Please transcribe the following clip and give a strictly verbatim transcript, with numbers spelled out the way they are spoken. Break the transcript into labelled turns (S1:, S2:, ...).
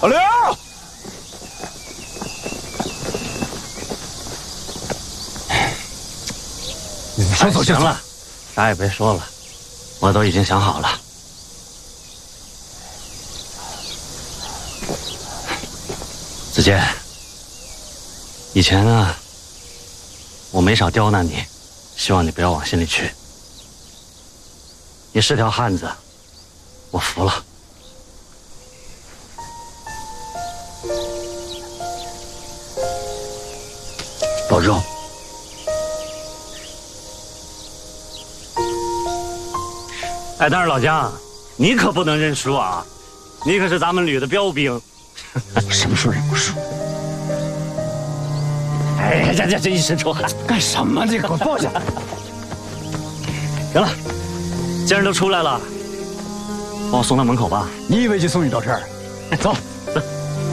S1: 老刘，你说走就走。
S2: 行了，啥也别说了，我都已经想好了。子健，以前呢，我没少刁难你，希望你不要往心里去。你是条汉子，我服了。保重。哎，但是老姜，你可不能认输啊！你可是咱们旅的标兵。
S1: 我什么时候认过输？
S2: 哎呀，这这这一身臭汗，
S1: 干什么？你给我抱下来！
S2: 行了，既然都出来了，把我送到门口吧。
S1: 你以为就送你到这儿？走。